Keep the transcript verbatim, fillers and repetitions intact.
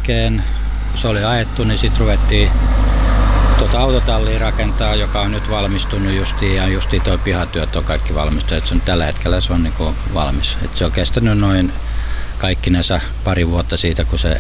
jälkeen, kun se oli ajettu, niin sitten ruvettiin tuota autotallia rakentaa, joka on nyt valmistunut justiin, ja justiin toi pihatyöt on kaikki valmistunut. Et se on, tällä hetkellä se on niinku valmis. Et se on kestänyt noin kaikkinensa pari vuotta siitä, kun se